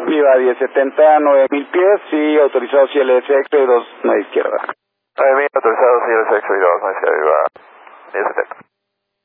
Viva 1070, 9000 pies, sí, autorizado CLS extra y 2 no izquierda. 9000 autorizado CLS extra y 2 no izquierda, Viva 1070.